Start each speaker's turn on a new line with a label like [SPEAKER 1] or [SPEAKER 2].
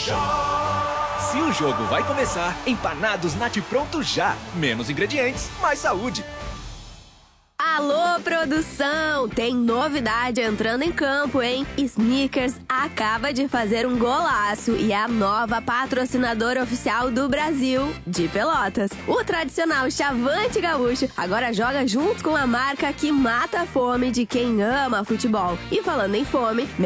[SPEAKER 1] Se o jogo vai começar, empanados Nat Pronto já. Menos ingredientes, mais saúde.
[SPEAKER 2] Alô, produção! Tem novidade entrando em campo, hein? Snickers acaba de fazer um golaço e é a nova patrocinadora oficial do Brasil, de Pelotas. O tradicional Chavante Gaúcho agora joga junto com a marca que mata a fome de quem ama futebol. E falando em fome,